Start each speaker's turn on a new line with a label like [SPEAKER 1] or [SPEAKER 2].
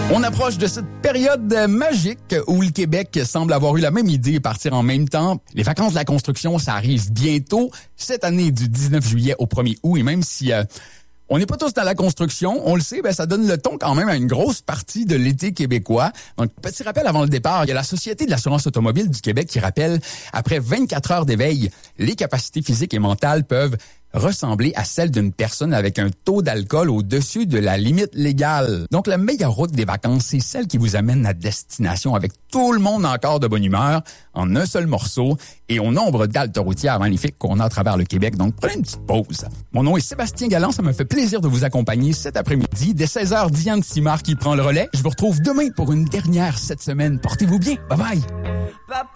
[SPEAKER 1] On approche de cette période magique où le Québec semble avoir eu la même idée et partir en même temps. Les vacances de la construction, ça arrive bientôt. Cette année, du 19 juillet au 1er août. Et même si on n'est pas tous dans la construction, on le sait, ça donne le ton quand même à une grosse partie de l'été québécois. Donc, petit rappel avant le départ, il y a la Société de l'assurance automobile du Québec qui rappelle, après 24 heures d'éveil, les capacités physiques et mentales peuvent ressembler à celle d'une personne avec un taux d'alcool au-dessus de la limite légale. Donc, la meilleure route des vacances, c'est celle qui vous amène à destination avec tout le monde encore de bonne humeur, en un seul morceau, et au nombre d'haltes routières magnifiques qu'on a à travers le Québec. Donc, prenez une petite pause. Mon nom est Sébastien Galland, ça me fait plaisir de vous accompagner cet après-midi. Dès 16h, Diane Simard qui prend le relais. Je vous retrouve demain pour une dernière cette semaine. Portez-vous bien. Bye bye.